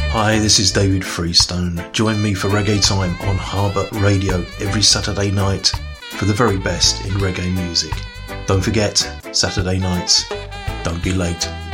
Hi, this is David Freestone. Join me for Reggae Time on Harbour Radio every Saturday night for the very best in reggae music. Don't forget, Saturday nights, don't be late.